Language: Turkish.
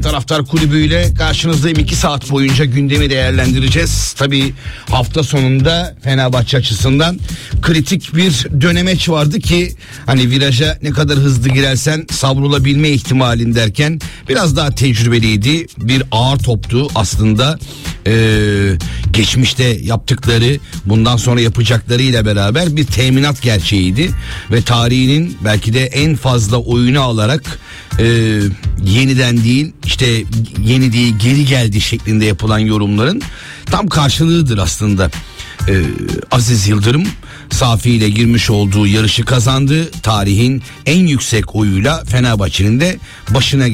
Taraftar Kulübü ile karşınızdayım. 2 saat boyunca gündemi değerlendireceğiz. Tabii hafta sonunda Fenerbahçe açısından kritik bir dönemeç vardı ki hani viraja ne kadar hızlı girersen savrulabilme ihtimalin derken biraz daha tecrübeliydi. Bir ağır toptu aslında. Geçmişte yaptıkları, bundan sonra yapacaklarıyla beraber bir teminat gerçeğiydi ve tarihinin belki de en fazla oyunu alarak yeniden değil, işte yeni değil geri geldi şeklinde yapılan yorumların tam karşılığıdır aslında. Aziz Yıldırım Safi ile girmiş olduğu yarışı kazandı. Tarihin en yüksek oyuyla Fenerbahçe'nin de başına